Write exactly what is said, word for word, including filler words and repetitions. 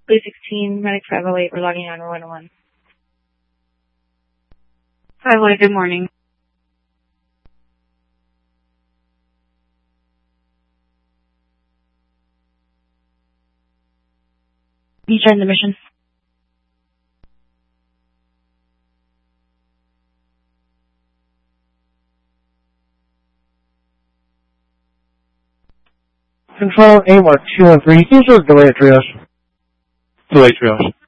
Blue sixteen, Medic five oh eight, we're logging on one oh one. five oh eight, good morning. You join the mission. Control, A mark two one three, user delay triage. Delay triage.